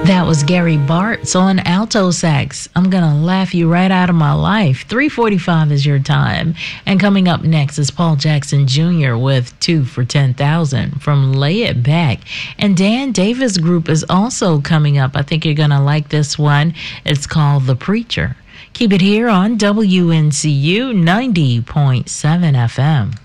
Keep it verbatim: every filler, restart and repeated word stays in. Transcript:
That was Gary Bartz on alto sax. I'm going to laugh you right out of my life. three forty-five is your time. And coming up next is Paul Jackson Junior with two for ten thousand from Lay It Back. And Dan Davis Group is also coming up. I think you're going to like this one. It's called The Preacher. Keep it here on W N C U ninety point seven F M.